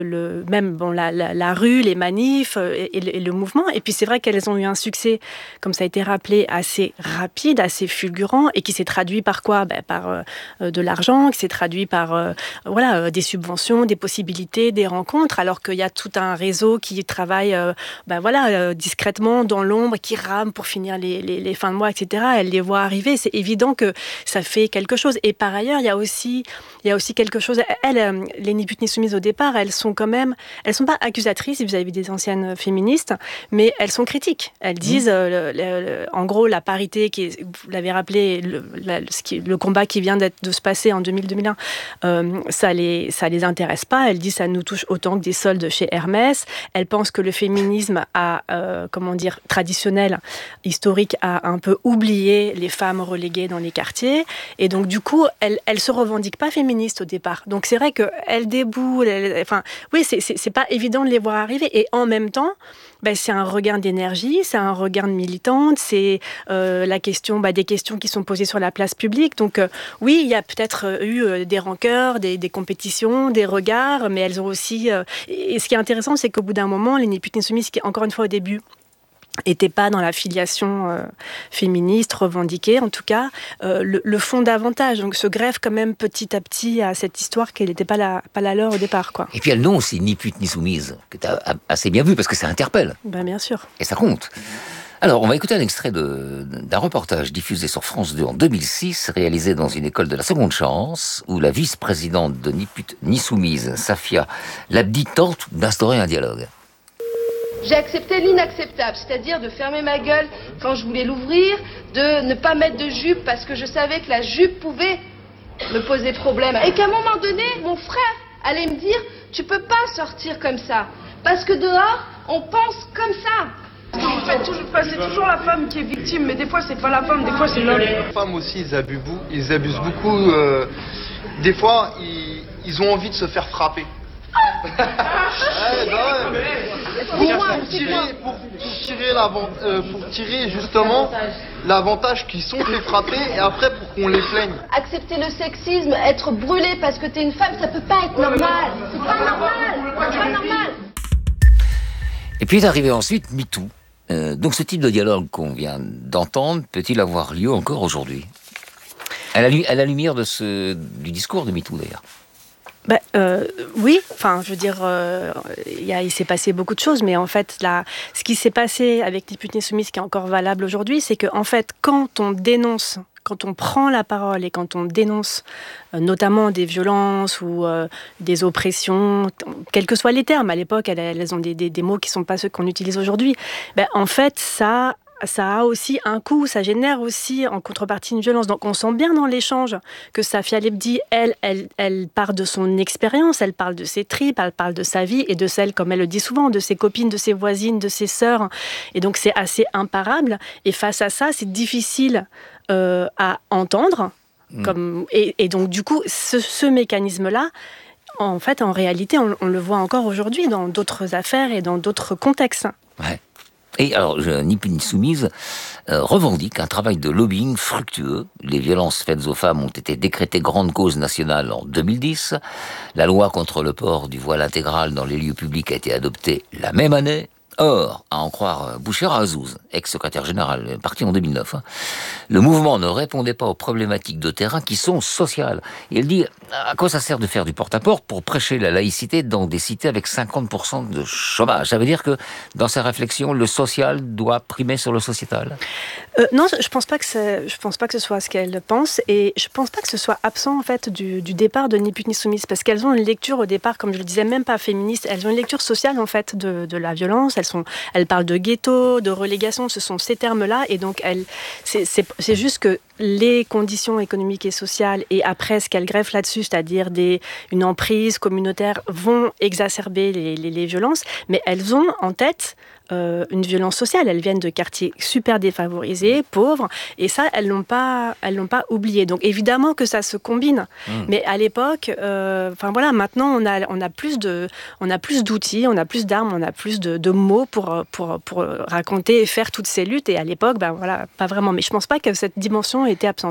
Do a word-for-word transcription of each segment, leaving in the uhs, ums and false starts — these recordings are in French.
le, même bon, la, la, la rue, les manifs et, et, le, et le mouvement. Et puis c'est vrai qu'elles ont eu un succès, comme ça a été rappelé, assez rapide, assez fulgurant, et qui s'est traduit par quoi ? Ben, par euh, de l'argent, qui s'est traduit par euh, voilà, euh, des subventions, des possibilités, des rencontres, alors qu'il y a tout un réseau qui travaille euh, ben, voilà, euh, discrètement dans l'ombre, qui rame pour finir les, les, les fins de mois, et cetera. Elles les voient arriver. C'est évident que ça fait quelque chose. Et par ailleurs, il y a aussi, il y a aussi quelque chose... Elles, les Ni putes ni soumises au départ, elles sont quand même, elles sont pas accusatrices vis-à-vis des anciennes féministes, mais elles sont critiques. Elles disent, mmh. euh, le, le, en gros, la parité, qui est, vous l'avez rappelé, le, la, ce qui, le combat qui vient d'être, de se passer en deux mille deux mille un, euh, ça les, ça les intéresse pas. Elles disent, ça nous touche autant que des soldes chez Hermès. Elles pensent que le féminisme a, euh, comment dire, traditionnel, historique, a un peu oublié les femmes reléguées dans les quartiers. Et donc, du coup, elles, elles se revendiquent pas féministes au départ. Donc, c'est vrai qu'elles déboulent, elles, enfin, oui, c'est, c'est, c'est pas évident de les voir arriver. Et en même temps, ben, c'est un regain d'énergie, c'est un regain de militante, c'est euh, la question, ben, des questions qui sont posées sur la place publique. Donc euh, oui, il y a peut-être euh, eu euh, des rancœurs, des, des compétitions, des regards, mais elles ont aussi... Euh, et ce qui est intéressant, c'est qu'au bout d'un moment, les Ni putes ni soumises, qui encore une fois au début n'étaient pas dans la filiation euh, féministe, revendiquée en tout cas, euh, le, le font davantage. Donc se greffe quand même petit à petit à cette histoire qu'elle n'était pas la, pas la leur au départ, quoi. Et puis elles n'ont aussi Ni putes ni soumises, que tu as assez bien vu parce que ça interpelle. Ben, bien sûr. Et ça compte. Alors, on va écouter un extrait de, d'un reportage diffusé sur France deux en deux mille six, réalisé dans une école de la seconde chance, où la vice-présidente de Ni putes ni soumises, Safia Labdi, tente d'instaurer un dialogue. J'ai accepté l'inacceptable, c'est-à-dire de fermer ma gueule quand je voulais l'ouvrir, de ne pas mettre de jupe parce que je savais que la jupe pouvait me poser problème. Et qu'à un moment donné, mon frère allait me dire « Tu peux pas sortir comme ça, parce que dehors, on pense comme ça ». Vous faites toujours, c'est toujours la femme qui est victime, mais des fois c'est pas la femme, des fois c'est l'homme. Les femmes aussi, ils abusent, ils abusent beaucoup. Euh, des fois, ils, ils ont envie de se faire frapper. ouais, bah ouais. Pour, pour, tirer, pour, pour, tirer euh, pour tirer justement l'avantage qu'ils sont fait frapper et après pour qu'on les plaigne. Accepter le sexisme, être brûlé parce que t'es une femme, ça peut pas être normal. C'est pas normal. C'est pas normal. Et puis est arrivé ensuite MeToo. Euh, donc ce type de dialogue qu'on vient d'entendre peut-il avoir lieu encore aujourd'hui ? À la, à la lumière de ce, du discours de MeToo d'ailleurs. Ben, euh, oui, enfin, je veux dire, euh, y a, il s'est passé beaucoup de choses, mais en fait, là, ce qui s'est passé avec Ni putes ni soumises, qui est encore valable aujourd'hui, c'est que, en fait, quand on dénonce, quand on prend la parole et quand on dénonce euh, notamment des violences ou euh, des oppressions, quels que soient les termes, à l'époque, elles, elles ont des, des, des mots qui ne sont pas ceux qu'on utilise aujourd'hui, ben, en fait, ça... ça a aussi un coût, ça génère aussi en contrepartie une violence. Donc on sent bien dans l'échange que Safia Labdi, elle, elle, elle part de son expérience, elle parle de ses tripes, elle parle de sa vie et de celle, comme elle le dit souvent, de ses copines, de ses voisines, de ses sœurs. Et donc c'est assez imparable. Et face à ça, c'est difficile euh, à entendre. Mmh. Comme, et, et donc du coup, ce, ce mécanisme-là, en fait, en réalité, on, on le voit encore aujourd'hui dans d'autres affaires et dans d'autres contextes. Ouais. Et alors, Ni putes ni soumises euh, revendique un travail de lobbying fructueux. Les violences faites aux femmes ont été décrétées grande cause nationale en deux mille dix. La loi contre le port du voile intégral dans les lieux publics a été adoptée la même année. Or, à en croire Bouchera Azouz, ex-secrétaire général, parti en deux mille neuf, hein, le mouvement ne répondait pas aux problématiques de terrain qui sont sociales. Et il dit, à quoi ça sert de faire du porte-à-porte pour prêcher la laïcité dans des cités avec cinquante pour cent de chômage ? Ça veut dire que, dans sa réflexion, le social doit primer sur le sociétal ? euh, Non, je pense pas que c'est, je pense pas que ce soit ce qu'elle pense, et je pense pas que ce soit absent en fait du, du départ de Ni putes ni soumises, parce qu'elles ont une lecture au départ, comme je le disais, même pas féministe. Elles ont une lecture sociale en fait de, de la violence. Elles sont, elles parlent de ghetto, de relégation. Ce sont ces termes-là, et donc elles, c'est, c'est, c'est juste que les conditions économiques et sociales, et après ce qu'elles greffent là-dessus, c'est-à-dire des, une emprise communautaire, vont exacerber les, les, les violences, mais elles ont en tête euh, une violence sociale. Elles viennent de quartiers super défavorisés, pauvres, et ça, elles l'ont pas, elles l'ont pas oublié. Donc évidemment que ça se combine, mmh. mais à l'époque, euh, enfin voilà, maintenant on a, on a plus de, on a plus d'outils, on a plus d'armes, on a plus de, de mots pour, pour, pour raconter et faire toutes ces luttes. Et à l'époque, ben voilà, pas vraiment. Mais je pense pas que cette dimension était absente.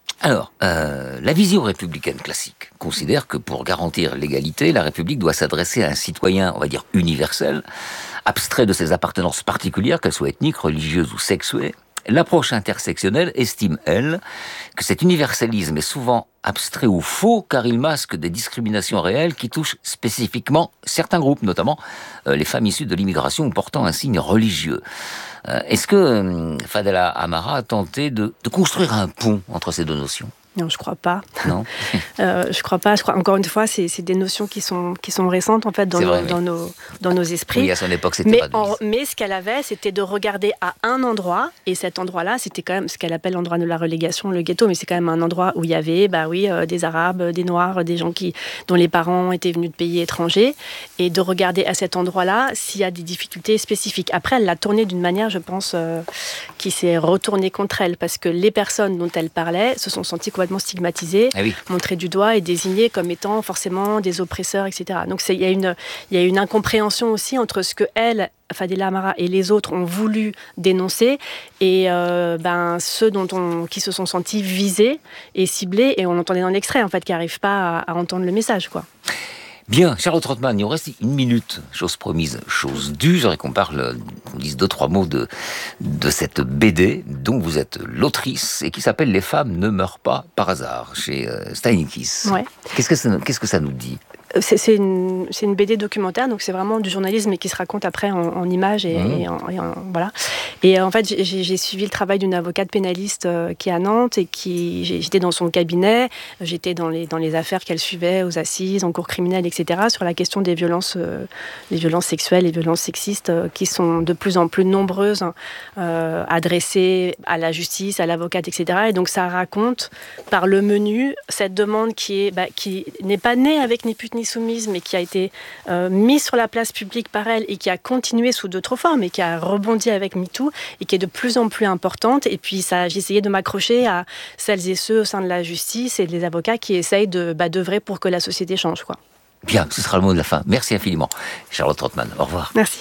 Alors, euh, la vision républicaine classique considère que pour garantir l'égalité, la République doit s'adresser à un citoyen, on va dire, universel, abstrait de ses appartenances particulières, qu'elles soient ethniques, religieuses ou sexuées. L'approche intersectionnelle estime, elle, que cet universalisme est souvent abstrait ou faux, car il masque des discriminations réelles qui touchent spécifiquement certains groupes, notamment euh, les femmes issues de l'immigration ou portant un signe religieux. Euh, est-ce que euh, Fadela Amara a tenté de, de construire un pont entre ces deux notions ? Non, je crois pas. Non. euh, je crois pas. Je crois encore une fois, c'est, c'est des notions qui sont qui sont récentes en fait dans, nos, vrai, dans nos dans nos esprits. Oui, à son époque, c'était mais pas de en, mais ce qu'elle avait, c'était de regarder à un endroit, et cet endroit-là, c'était quand même ce qu'elle appelle l'endroit de la relégation, le ghetto, mais c'est quand même un endroit où il y avait, bah oui, euh, des Arabes, des Noirs, des gens qui dont les parents étaient venus de pays étrangers, et de regarder à cet endroit-là s'il y a des difficultés spécifiques. Après, elle l'a tourné d'une manière, je pense, euh, qui s'est retournée contre elle, parce que les personnes dont elle parlait se sont senties complètement stigmatisées. Ah oui. Montrés du doigt et désignés comme étant forcément des oppresseurs, et cetera. Donc il y a une il y a une incompréhension aussi entre ce que elle, Fadela Amara et les autres ont voulu dénoncer et euh, ben ceux dont on qui se sont sentis visés et ciblés, et on l'entendait dans l'extrait en fait, qui n'arrivent pas à, à entendre le message, quoi. Bien, Charlotte Trottmann, il nous reste une minute. Chose promise, chose due. J'aurais qu'on parle, qu'on dise deux, trois mots de, de cette B D dont vous êtes l'autrice et qui s'appelle « Les femmes ne meurent pas par hasard » chez euh, Steinkis. Ouais. Qu'est-ce que ça, qu'est-ce que ça nous dit ? C'est, c'est, une, c'est une B D documentaire, donc c'est vraiment du journalisme et qui se raconte après en, en images et, mmh. et, en, et en, voilà. Et en fait, j'ai, j'ai suivi le travail d'une avocate pénaliste euh, qui est à Nantes et qui j'étais dans son cabinet, j'étais dans les dans les affaires qu'elle suivait aux assises, en cours criminel, et cetera. Sur la question des violences, euh, les violences sexuelles, les violences sexistes euh, qui sont de plus en plus nombreuses, euh, adressées à la justice, à l'avocate, et cetera. Et donc ça raconte par le menu cette demande qui est bah, qui n'est pas née avec ni pute ni soumise, mais qui a été euh, mise sur la place publique par elle et qui a continué sous d'autres formes et qui a rebondi avec MeToo et qui est de plus en plus importante. Et puis ça, j'ai essayé de m'accrocher à celles et ceux au sein de la justice et des avocats qui essayent de, bah, d'œuvrer pour que la société change, quoi. Bien, ce sera le mot de la fin. Merci infiniment, Charlotte Trottmann. Au revoir. Merci.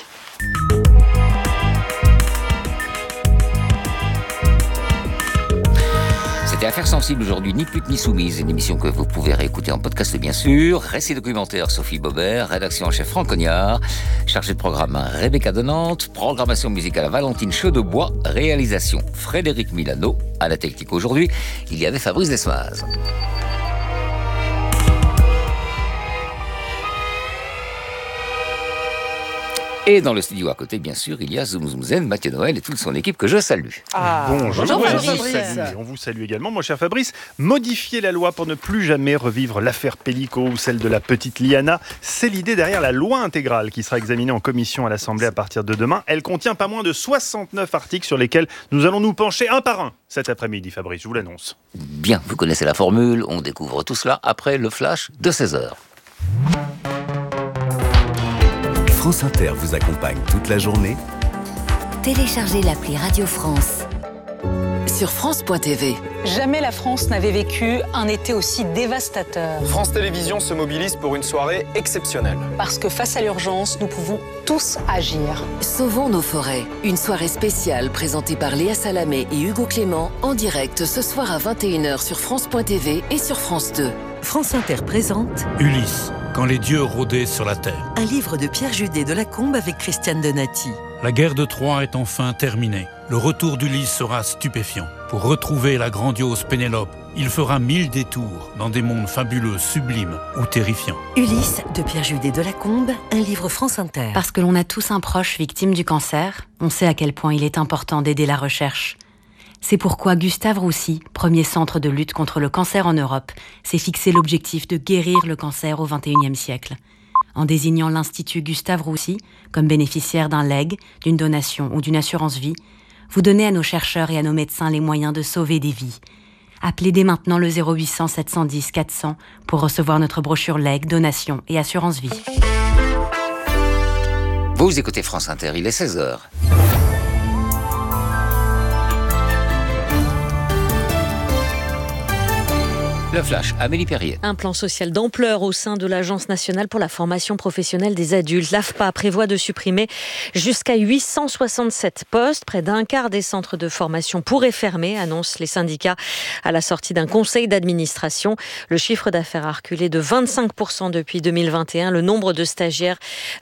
C'était Affaires sensibles aujourd'hui, ni pute ni soumise, une émission que vous pouvez réécouter en podcast bien sûr. Récit documentaire Sophie Bobert, rédaction en chef Franck Cognard, chargé de programme Rebecca de Nantes, programmation musicale Valentine Chaudebois, réalisation Frédéric Milano, à la technique aujourd'hui, il y avait Fabrice Desmaz. Et dans le studio à côté, bien sûr, il y a Zoom Zoom Zen, Mathieu Noël et toute son équipe que je salue. Ah, bonjour, bonjour on, Fabrice. vous salue, on vous salue également, mon cher Fabrice. Modifier la loi pour ne plus jamais revivre l'affaire Pellico ou celle de la petite Liana, c'est l'idée derrière la loi intégrale qui sera examinée en commission à l'Assemblée à partir de demain. Elle contient pas moins de soixante-neuf articles sur lesquels nous allons nous pencher un par un cet après-midi, Fabrice, je vous l'annonce. Bien, vous connaissez la formule, on découvre tout cela après le flash de seize heures. France Inter vous accompagne toute la journée. Téléchargez l'appli Radio France sur France point T V. Jamais la France n'avait vécu un été aussi dévastateur. France Télévisions se mobilise pour une soirée exceptionnelle. Parce que face à l'urgence, nous pouvons tous agir. Sauvons nos forêts. Une soirée spéciale présentée par Léa Salamé et Hugo Clément en direct ce soir à vingt et une heures sur France point T V et sur France deux. France Inter présente Ulysse, quand les dieux rôdaient sur la terre. Un livre de Pierre Judet de Lacombe avec Christiane Donati. La guerre de Troie est enfin terminée. Le retour d'Ulysse sera stupéfiant. Pour retrouver la grandiose Pénélope, il fera mille détours dans des mondes fabuleux, sublimes ou terrifiants. Ulysse de Pierre Judet de Lacombe, un livre France Inter. Parce que l'on a tous un proche victime du cancer, on sait à quel point il est important d'aider la recherche. C'est pourquoi Gustave Roussy, premier centre de lutte contre le cancer en Europe, s'est fixé l'objectif de guérir le cancer au vingt et unième siècle. En désignant l'Institut Gustave Roussy comme bénéficiaire d'un legs, d'une donation ou d'une assurance vie, vous donnez à nos chercheurs et à nos médecins les moyens de sauver des vies. Appelez dès maintenant le zéro huit cents sept cent dix quatre cents pour recevoir notre brochure legs, donation et assurance vie. Vous écoutez France Inter, il est seize heures. Le Flash, Amélie Perrier. Un plan social d'ampleur au sein de l'Agence nationale pour la formation professionnelle des adultes. L'A F P A prévoit de supprimer jusqu'à huit cent soixante-sept postes. Près d'un quart des centres de formation pourraient fermer, annoncent les syndicats à la sortie d'un conseil d'administration. Le chiffre d'affaires a reculé de vingt-cinq pour cent depuis deux mille vingt et un. Le nombre de stagiaires